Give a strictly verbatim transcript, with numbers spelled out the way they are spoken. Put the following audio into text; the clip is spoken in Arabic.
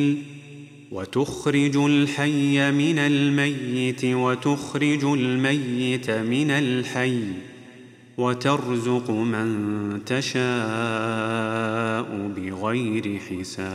وتخرج الحي من الميت وتخرج الميت من الحي وترزق من تشاء بغير حساب